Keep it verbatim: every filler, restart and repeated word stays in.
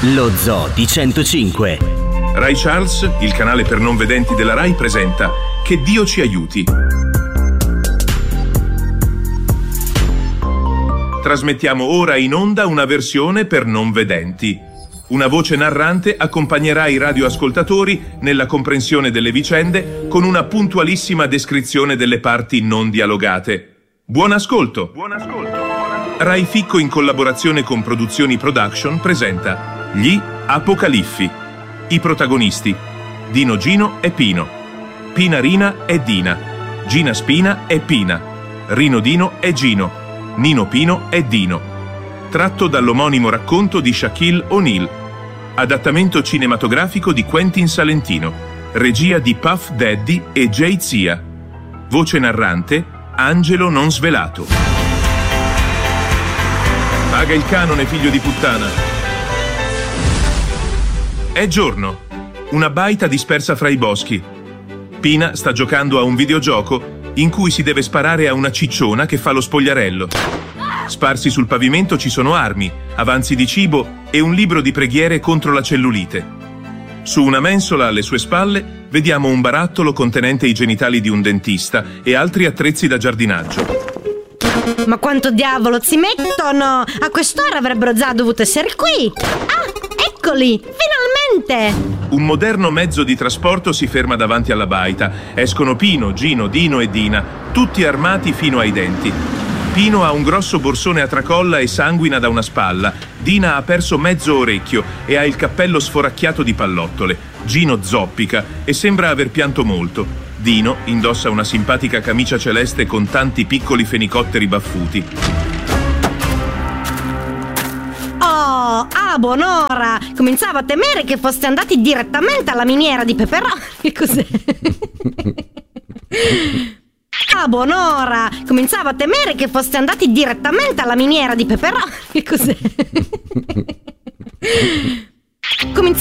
Lo Zoo di centocinque. Rai Charles, il canale per non vedenti della Rai, presenta Che Dio ci aiuti. Trasmettiamo ora in onda una versione per non vedenti. Una voce narrante accompagnerà i radioascoltatori nella comprensione delle vicende con una puntualissima descrizione delle parti non dialogate. Buon ascolto! Buon ascolto! Rai Ficco, in collaborazione con Produzioni Production, presenta Gli Apocaliffi. I protagonisti: Dino Gino e Pino, Pina Rina e Dina, Gina Spina e Pina, Rino Dino e Gino, Nino Pino e Dino. Tratto dall'omonimo racconto di Shaquille O'Neal. Adattamento cinematografico di Quentin Salentino. Regia di Puff Daddy e Jay Zia. Voce narrante Angelo Non Svelato. Paga il canone, figlio di puttana. È giorno. Una baita dispersa fra i boschi. Pina sta giocando a un videogioco in cui si deve sparare a una cicciona che fa lo spogliarello. Sparsi sul pavimento ci sono armi, avanzi di cibo e un libro di preghiere contro la cellulite. Su una mensola alle sue spalle vediamo un barattolo contenente i genitali di un dentista e altri attrezzi da giardinaggio. Ma quanto diavolo ci mettono? A quest'ora avrebbero già dovuto essere qui. Ah, eccoli, finalmente! Un moderno mezzo di trasporto si ferma davanti alla baita. Escono Pino, Gino, Dino e Dina, tutti armati fino ai denti. Pino ha un grosso borsone a tracolla e sanguina da una spalla. Dina ha perso mezzo orecchio e ha il cappello sforacchiato di pallottole. Gino zoppica e sembra aver pianto molto. Dino indossa una simpatica camicia celeste con tanti piccoli fenicotteri baffuti. Oh, ah, buon'ora! Cominciavo a temere che foste andati direttamente alla miniera di peperoni. Che cos'è? Ah, buon'ora! Cominciavo a temere che foste andati direttamente alla miniera di peperoni. Che cos'è? Cominci-